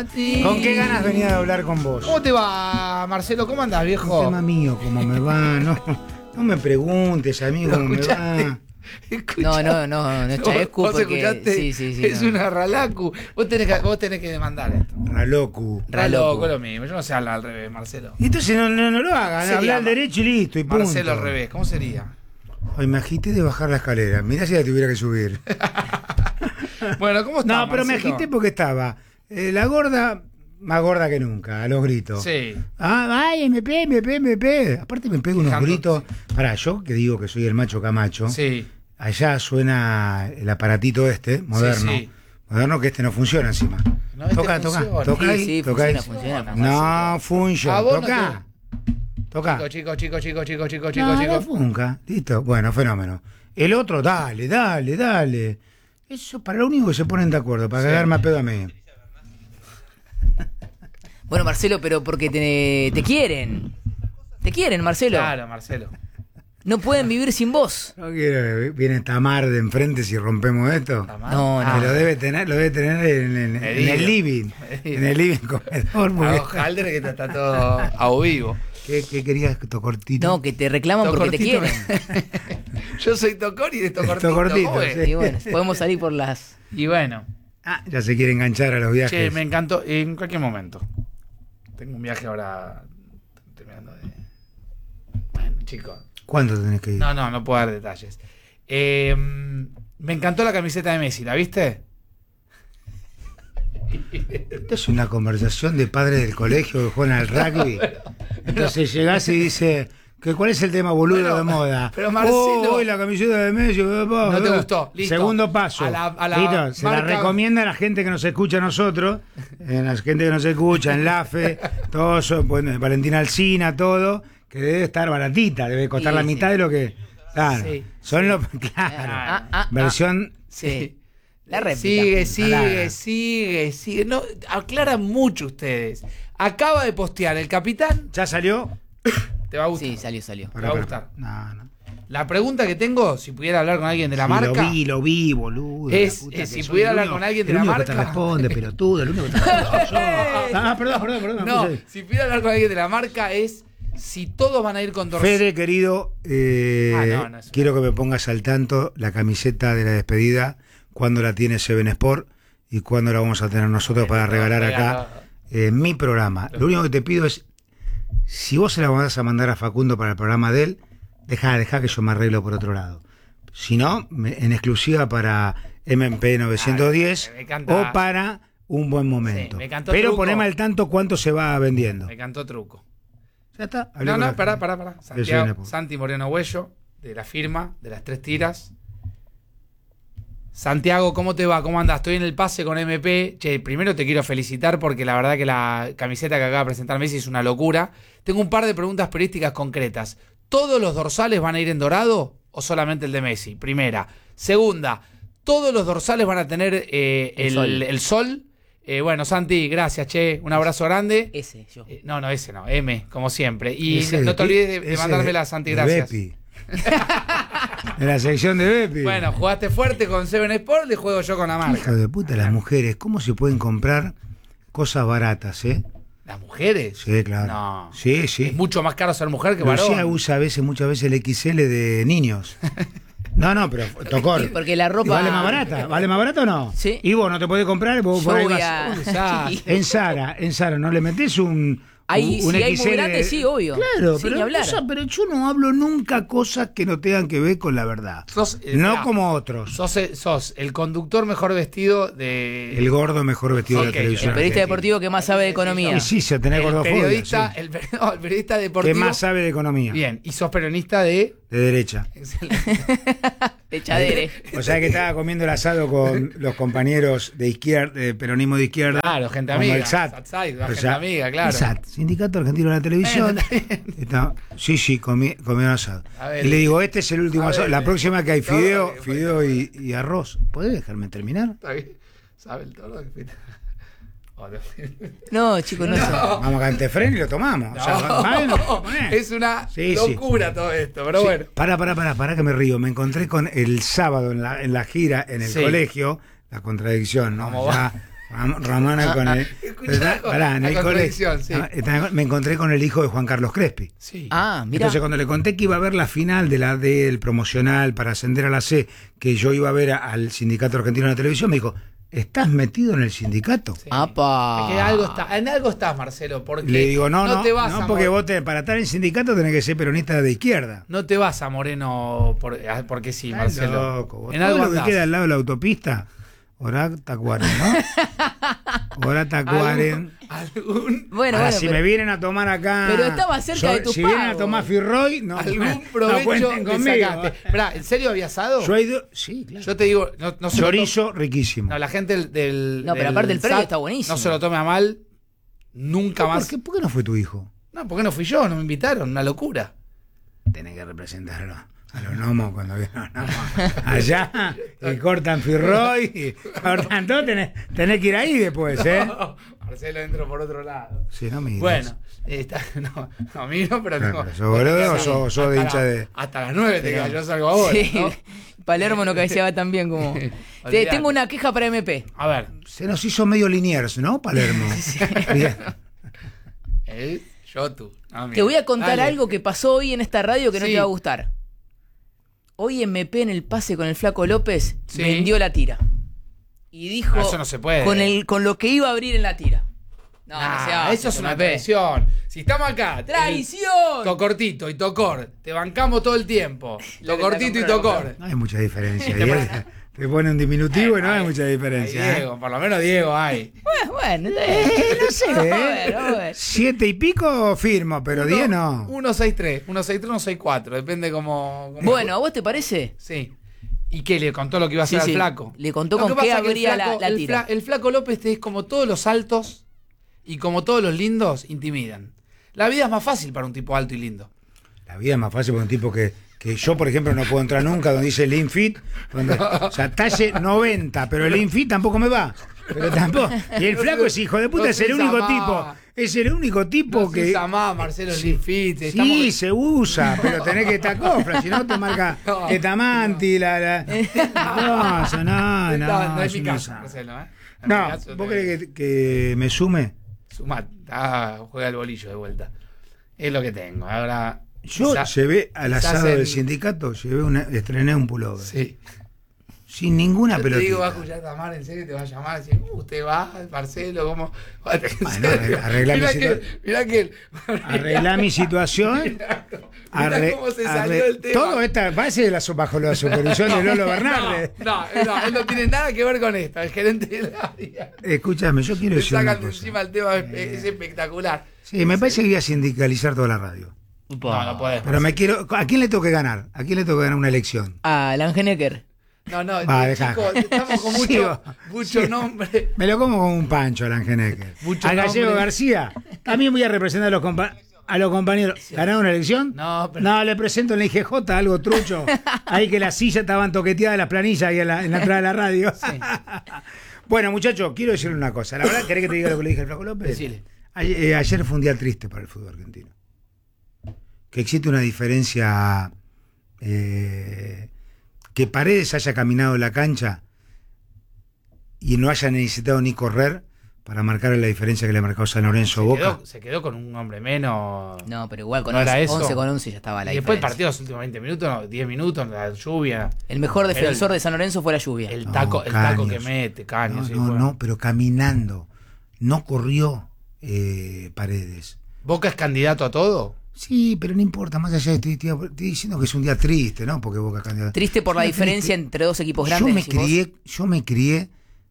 ¿Con qué ganas venía de hablar con vos? ¿Cómo te va, Marcelo? ¿Cómo andás, viejo? Un tema mío, ¿cómo me va? No me preguntes a mí cómo me va. No, Chaescu, ¿Vos porque... escuchaste? Sí, Es una ralacu. Vos tenés que demandar esto. Ralocu. Ralocu, lo mismo. Yo no sé hablar al revés, Marcelo. Y entonces no lo hagan, hablar al derecho y listo, y punto. Marcelo al revés, ¿cómo sería? Hoy me agité de bajar la escalera. Mirá si la tuviera que subir. Bueno, ¿cómo estás, No, pero me Marcelo? agité porque estaba la gorda, más gorda que nunca, a los gritos. Sí. Ay, MP. Aparte me pego unos Fijando, gritos. Pará, yo que digo que soy el macho Camacho. Sí. Allá suena el aparatito moderno. Sí. Moderno, que no funciona encima. No, toca ahí, Sí, toca ahí. funciona. No funciona. ¿A vos no Toca. Chico. No funca. Listo. Bueno, fenómeno. El otro, dale. Eso para lo único que se ponen de acuerdo, para cagarme a pedo a mí. Bueno, Marcelo, pero porque te quieren. Te quieren, Marcelo. Claro, Marcelo. No pueden vivir sin vos. No quiero, viene Tamar de enfrente si rompemos esto. No. Que lo debe tener en el living. En el living comedor. Halder que está todo a vivo. ¿Qué querías, Tocortito? No, que te reclaman porque te quieren. Yo soy Tocor y de Tocortito. Tocortito, ¿cómo es? sí. Y bueno, podemos salir por las... Y bueno, Ya se quiere enganchar a los viajes. che, me encantó. En cualquier momento. Tengo un viaje ahora terminando de... Bueno, chicos. ¿Cuánto tenés que ir? No puedo dar detalles. Me encantó la camiseta de Messi, ¿la viste? Esto es una conversación de padres del colegio que juegan al rugby. Entonces llegás y dice, ¿cuál es el tema boludo de moda? Pero Marcelo... Hoy la camiseta de Messi. No te gustó, listo. Segundo paso. A la Listo, se la marca- recomienda a la gente que nos escucha a nosotros, la gente que nos escucha en LAFE, todo eso, bueno, Valentina Alsina, todo, que debe estar baratita, debe costar Sí, la mitad sí. de lo que... Claro, Sí. son los... Claro, versión... Sí. La réplica. Sigue. No, aclaran mucho ustedes. Acaba de postear el capitán. ¿Ya salió? Te va a gustar. Sí, salió. Te va a gustar. No. La pregunta que tengo, si pudiera hablar con alguien de la Sí, marca, Lo vi, boludo. Es, la puta que si soy. pudiera El hablar único- con alguien de el la único que te marca. responde, pelotudo, el único que te responde soy yo. Perdón. no, me puse- si pudiera hablar con alguien de la marca es si todos van a ir con dorsal. Fede, querido, no, es quiero que me pongas al tanto la camiseta de la despedida, cuando la tiene Seven Sport y cuándo la vamos a tener nosotros para regalar acá en mi programa. Lo único que te pido es, si vos se la vas a mandar a Facundo para el programa de él, deja que yo me arreglo por otro lado. Si no, en exclusiva para MMP 910 me encanta. o para Un Buen Momento. Sí, me encantó Pero truco. poneme al tanto cuánto se va vendiendo. Me cantó truco. ¿Ya está? Hablé No, con la- pará. Yo soy una puta. Santi Moreno Huello, de la firma, de las 3 tiras. Santiago, ¿cómo te va? ¿Cómo andás? Estoy en el pase con MP. Che, primero te quiero felicitar porque la verdad que la camiseta que acaba de presentar Messi es una locura. Tengo un par de preguntas periodísticas concretas. ¿Todos los dorsales van a ir en dorado o solamente el de Messi? Primera. Segunda, ¿todos los dorsales van a tener el sol? Bueno, Santi, gracias, che. Un abrazo grande. Ese, yo. No, ese no. M, como siempre. Y Ese no te olvides de ese mandármela, Santi, de gracias. Bepi. De la sección de Bepi. Bueno, jugaste fuerte con Seven Sport, le juego yo con la marca. Hijo de puta, las mujeres, ¿cómo se pueden comprar cosas baratas, ¿Las mujeres? Sí, claro. No. Sí. Es mucho más caro ser mujer que varón. Lucía usa muchas veces el XL de niños. No, pero Tocor. Porque la ropa... ¿Y ¿Vale más barata? ¿Vale más barata o no? Sí. Y vos no te podés comprar, vos Yo por ahí voy vas- a... En Sara, ¿no le metés un Ahí, un si hay XL muy grande, sí, obvio. Claro, Sin ni hablar. pero yo no hablo nunca cosas que no tengan que ver con la verdad. Sos, No mirá, como otros. sos el conductor mejor vestido de... El gordo mejor vestido de Ok, la televisión. El periodista argentina. deportivo que más sabe de economía. Y sí, se tenés el gordofobia. periodista, sí. el periodista ¿Qué deportivo. más sabe de economía? Bien, y sos peronista de... De derecha. De Chadere. O sea que estaba comiendo el asado con los compañeros de izquierda, de peronismo de izquierda. Claro, gente como amiga. el SAT. SATSAI, la O gente sea, amiga, claro. el SAT, Sindicato Argentino de la Televisión. Sí, comieron asado. A ver. Y le digo, este es el último A asado. ver. La próxima que hay Todo fideo, lo que- fideo y arroz. ¿Podés dejarme terminar? Está bien. ¿Sabe el toro que fuiste? Oh, Dios mío. No, chicos, no, Vamos a Cantefren y lo tomamos. O sea, vale, lo ponés. Es una Sí, locura todo esto, pero bueno. Para que me río. Me encontré con el sábado en la gira en el Sí. colegio, la contradicción, ¿no? ¿Cómo va? Ramona con el... Escuchá, Pará, en la el colegio contradicción, sí. me encontré con el hijo de Juan Carlos Crespi. Sí. Ah, mira. Entonces cuando le conté que iba a ver la final de la D, el promocional para ascender a la C, que yo iba a ver al Sindicato Argentino de la Televisión, me dijo, ¿estás metido en el sindicato? Sí. ¡Apa! Es que en algo estás, Marcelo, porque Le digo, no, te vas a porque Mo- vos para estar en sindicato tenés que ser peronista de izquierda. no te vas a Moreno porque sí, Estás Marcelo. loco, vos. En Todo algo lo que andás. queda al lado de la autopista, Orá Tacuaren, ¿no? Orá Tacuaren. ¿Algún Bueno, Ahora, bueno, si pero, me vienen a tomar acá... pero estaba cerca de tu Si pago. vienen a tomar Firroy, no, algún no provecho cuenten le conmigo. sacaste? Esperá, ¿en serio había asado? Yo he ido... Sí, claro. Yo te digo, no se lo Chorizo riquísimo. No, la gente del No, pero del aparte el predio SAT está buenísimo. No se lo tome a mal. Nunca más. ¿Por qué no fue tu hijo? No, ¿por qué no fui yo? No me invitaron. Una locura. Tenés que representarlo a los gnomos cuando vienen los gnomos allá y cortan Firroy y cortan todo, tenés que ir ahí después, ¿eh? Marcelo entro por otro lado. Sí, no me digas. Bueno, no miro, pero Claro, no. pero ¿sos boludo o Sí, sos de hasta hincha la- de...? Hasta las 9 te queda, yo salgo ahora. Sí, ¿no? Palermo no cabeceaba tan bien como... Olvidate. Tengo una queja para MP. A ver, Se nos hizo medio Liniers, ¿no, Palermo? Bien. yo tú. No, Te mira. voy a contar Dale. algo que pasó hoy en esta radio que no Sí. te va a gustar. Hoy MP en el pase con el Flaco López Sí. vendió la tira. Y dijo No, eso no se puede. con lo que iba a abrir en la tira. No, Nah, no se hace, eso es una MP. traición. Si estamos acá. ¡Traición! Tocortito y Tocor. Te bancamos todo el tiempo. Lo que Tocortito y te la Tocor. No hay mucha diferencia. Te pone un diminutivo y no hay mucha diferencia. Ay, Diego, por lo menos Diego hay. Bueno, No sé, a ver. 7 y pico firmo, pero 10 no. 163, 163, 164. Depende cómo. Bueno, ¿a vos te parece? Sí. ¿Y qué? ¿Le contó lo que iba a Sí, hacer sí. al flaco? Le contó Lo con que qué pasa es que abría el flaco- la el tira. el flaco López es como todos los altos y como todos los lindos, intimidan. La vida es más fácil para un tipo alto y lindo. La vida es más fácil para un tipo que yo, por ejemplo, no puedo entrar nunca donde dice Lean Fit. O sea, talle 90, pero el Lean Fit tampoco me va. Pero tampoco. Y el flaco es hijo de puta, no es el se usa único más. tipo. Es el único tipo No se que. usa más, Marcelo Sí. Linfit. Sí, se usa, pero tenés que estar cofra, si no te marca No, Etamanti, no, No es es mi una caso, cosa. Marcelo. En mi No, caso, ¿vos crees que me sume? Sumá, juega el bolillo de vuelta. Es lo que tengo. Ahora. Yo quizá- llevé al quizás asado en- del sindicato, estrené un pullover. Sí. Sin ninguna Yo te digo, va a pelotita. escuchar Tamar, en serio te va a llamar y decir, usted va, Marcelo, ¿cómo? Bueno, arreglá mi Mirá que Arreglá mi situación. Mirá cómo se salió el tema. Todo esto parece bajo la supervisión de Lolo Bernardes. No, él no tiene nada que ver con esto, el gerente del área. Escúchame, yo quiero Le decir una sacan de cosa. encima el tema, es espectacular. Sí, me parece que voy a sindicalizar toda la radio. No podés. Pero ¿a quién le tengo que ganar? ¿A quién le tengo que ganar una elección? A Langenecker. No, Dejá. chicos, estamos con mucho nombre. Me lo como como un pancho al Angenecker. Mucho Al Gallego nombre. García. También voy a representar a los compañeros. ¿Ganaron una elección? No, pero- No, le presento en la IGJ algo trucho. Ahí que las sillas estaban toqueteadas, las planillas ahí en la entrada de la radio. Bueno, muchachos, quiero decirle una cosa. La verdad, ¿querés que te diga lo que le dije al Flaco López? Decile. Ayer fue un día triste para el fútbol argentino. Que existe una diferencia... que Paredes haya caminado la cancha y no haya necesitado ni correr para marcar la diferencia que le marcó San Lorenzo Boca. Se quedó con un hombre menos. No, pero igual con ¿No era 11, eso? 11 con 11 ya estaba la Y después el diferencia. partido, los últimos 20 minutos, no, 10 minutos, la lluvia. El mejor Era defensor de San Lorenzo fue la lluvia. El No, taco que Caños. mete, Caños. sí, No, fue. no, pero caminando. No corrió Paredes. ¿Boca es candidato a todo? Sí, pero no importa, más allá estoy diciendo que es un día triste, ¿no? Porque Boca candidato. Triste por la Es un día diferencia triste. entre dos equipos grandes. Yo me crié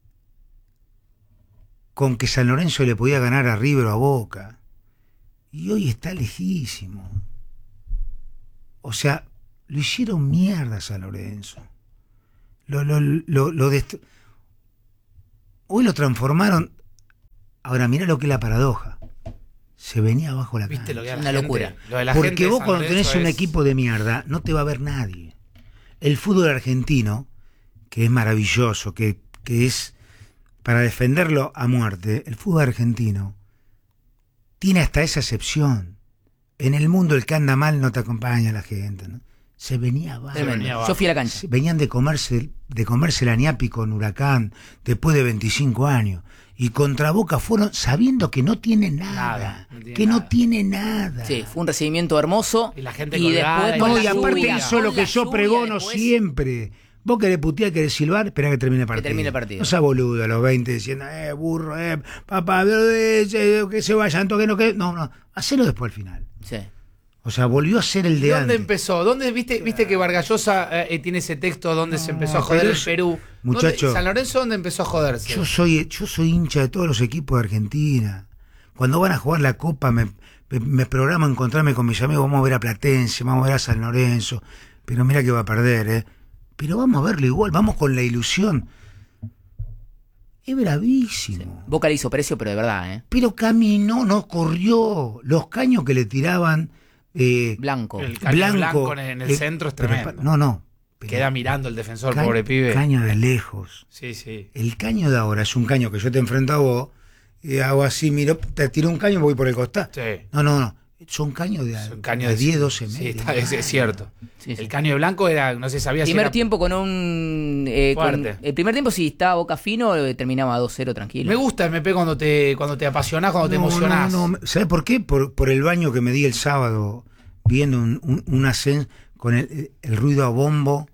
con que San Lorenzo le podía ganar a River o a Boca. Y hoy está lejísimo. O sea, lo hicieron mierda a San Lorenzo. Hoy lo transformaron. Ahora, mira lo que es la paradoja. Se venía abajo la ¿Viste lo que cancha. era la Una gente? locura. Lo de la gente Porque de vos San cuando Lorenzo tenés un es- equipo de mierda, no te va a ver nadie. El fútbol argentino, que es maravilloso, que es para defenderlo a muerte, el fútbol argentino tiene hasta esa excepción. En el mundo el que anda mal no te acompaña la gente, ¿no? Se venía abajo. Yo fui a la cancha. Venían de comerse la ñapi con Huracán después de 25 años. Y contra Boca fueron sabiendo que no tiene nada. No tiene nada. Sí, fue un recibimiento hermoso. Y la gente colgada, después con No, la y aparte lluvia, hizo lo con que la yo lluvia pregono después. siempre. Vos querés putear, querés silbar, esperá que termine el partido. Que termine el partido. No seas boludo a los 20 diciendo, burro, papá, que se vayan, toque, no, que. No, hacelo después al final. Sí. O sea, volvió a ser el de ¿Dónde antes. empezó? ¿Dónde viste que Vargas Llosa tiene ese texto donde se empezó a joder pero el Perú? muchacho, ¿San Lorenzo dónde empezó a joderse? Yo soy hincha de todos los equipos de Argentina. Cuando van a jugar la Copa me programo a encontrarme con mis amigos, vamos a ver a Platense, vamos a ver a San Lorenzo, pero mira que va a perder, pero vamos a verlo igual, vamos con la ilusión. Es bravísimo. Sí. Boca le hizo precio, pero de verdad, Pero caminó, no corrió. Los caños que le tiraban... Blanco. El caño blanco en el centro es tremendo. No. Queda mirando el defensor, pobre pibe. Caño de lejos. Sí. El caño de ahora es un caño que yo te enfrento a vos y hago así, miro, te tiro un caño y voy por el costado. Sí. No. Son caños de 10, 12 metros. Sí, es cierto. Sí. El caño de blanco era, no se sabía Primer si era... tiempo con un... el primer tiempo, si estaba Boca fino, terminaba 2-0 tranquilo. Me gusta MP cuando te apasionás, cuando te emocionás. No. ¿Sabes por qué? Por el baño que me di el sábado viendo un ascenso con el ruido a bombo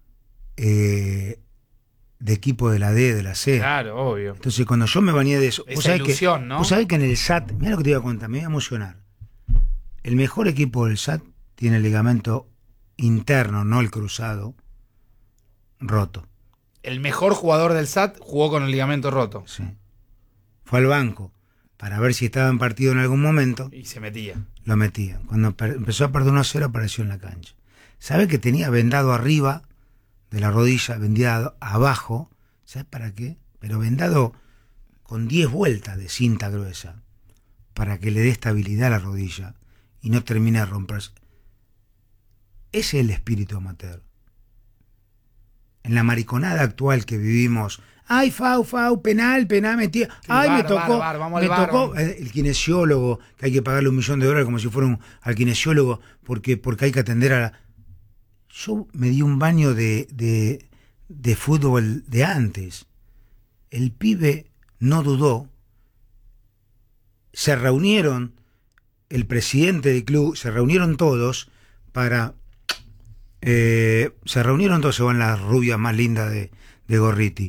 de equipo de la D, de la C. Claro, obvio. Entonces, cuando yo me bañé de eso... Esa ilusión, ¿no? Vos sabés que en el SAT, mira lo que te iba a contar, me voy a emocionar. El mejor equipo del SAT tiene el ligamento interno, no el cruzado, roto. El mejor jugador del SAT jugó con el ligamento roto. Sí. Fue al banco para ver si estaba en partido en algún momento. Y se metía. Lo metía. Cuando empezó a perder 1-0 apareció en la cancha. ¿Sabés que tenía vendado arriba de la rodilla, vendado abajo? ¿Sabés para qué? Pero vendado con 10 vueltas de cinta gruesa para que le dé estabilidad a la rodilla y no termine de romperse. Ese es el espíritu amateur. En la mariconada actual que vivimos, ay, fau, penal, metido. Ay, me tocó el kinesiólogo, que hay que pagarle $1.000.000 como si fuera al kinesiólogo, porque hay que atender a la... Yo me di un baño de fútbol de antes. El pibe no dudó. Se reunieron, el presidente del club, se reunieron todos para... se reunieron todos, se van las rubias más lindas de Gorriti.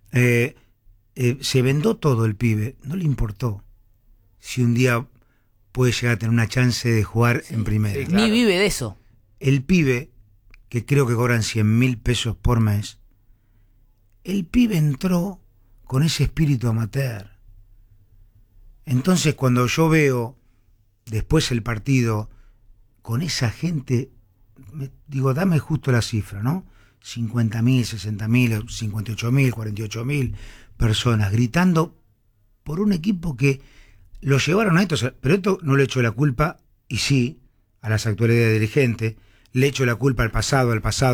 Se vendó todo el pibe, no le importó si un día puede llegar a tener una chance de jugar en primera. Sí, claro. Ni vive de eso. El pibe, que creo que cobran 100.000 pesos por mes, el pibe entró con ese espíritu amateur. Entonces cuando yo veo después el partido con esa gente, digo, dame justo la cifra, ¿no? 50.000, 60.000, 58.000, 48.000 personas gritando por un equipo que lo llevaron a esto, pero esto no le echo la culpa, y sí, a las actualidades dirigentes, le echo la culpa al pasado.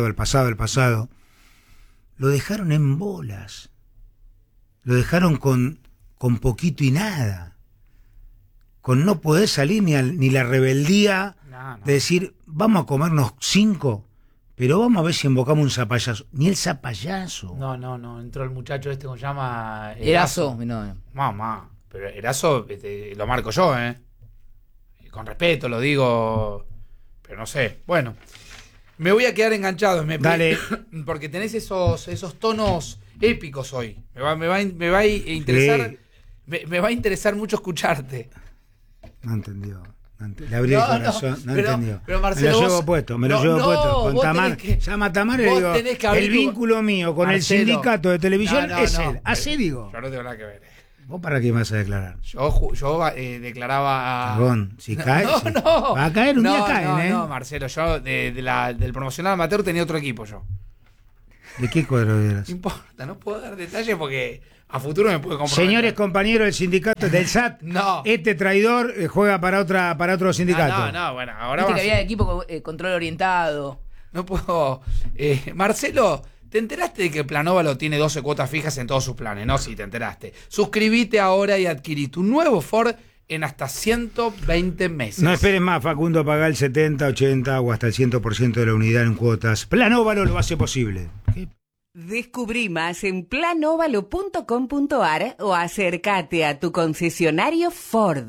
Lo dejaron en bolas, lo dejaron con poquito y nada, con no poder salir ni la rebeldía de decir, vamos a comernos 5, pero vamos a ver si invocamos un zapallazo. Ni el zapallazo. No, entró el muchacho como se llama... Erazo. No. Mamá, pero Erazo lo marco yo, con respeto lo digo, pero no sé. Bueno, me voy a quedar enganchado, Dale. porque tenés esos tonos épicos hoy. Me va a interesar, Sí. me va a interesar mucho escucharte. No entendió. Le abrí el corazón, no entendió. Pero Marcelo, me lo llevo puesto. Con Tamar. Llama a Tamar y le digo, el vínculo mío con Marcelo, el sindicato de televisión es él. Así digo. Yo no tengo nada que ver. ¿Vos para qué me vas a declarar? Yo declaraba a... Cagón, si cae, No, sí. no. Va a caer, un día caen, No, Marcelo, yo del promocional amateur tenía otro equipo yo. ¿De qué cuadro eras? No importa, no puedo dar detalles porque a futuro me puede comprometer. Señores compañeros del sindicato del SAT, No. este traidor juega para otro sindicato. No, bueno, ahora Viste va que había equipo con control orientado. No puedo. Marcelo, ¿te enteraste de que Planóvalo tiene 12 cuotas fijas en todos sus planes? No, sí, te enteraste. Suscribite ahora y adquirí tu nuevo Ford en hasta 120 meses. No esperes más, Facundo, paga el 70, 80 o hasta el 100% de la unidad en cuotas. Planóvalo lo hace posible. ¿Qué? Descubrí más en planovalo.com.ar o acércate a tu concesionario Ford.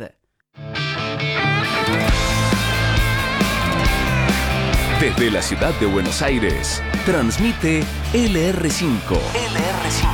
Desde la ciudad de Buenos Aires, transmite LR5. LR5.